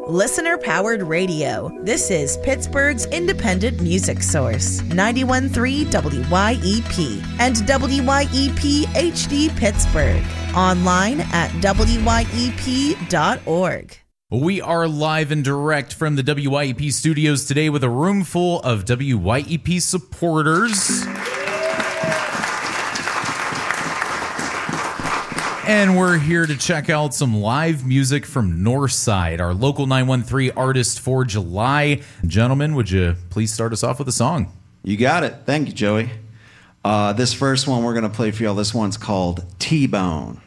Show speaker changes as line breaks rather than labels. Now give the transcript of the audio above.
Listener-powered radio. This is Pittsburgh's independent music source. 91.3 WYEP and WYEP HD Pittsburgh. Online at WYEP.org.
We are live and direct from the WYEP studios today with a room full of WYEP supporters. And we're here to check out some live music from Northside, our local 913 artist for July. Gentlemen, would you please start us off with a song?
You got it. Thank you, Joey. This first one we're going to play for y'all, this one's called T-Bone.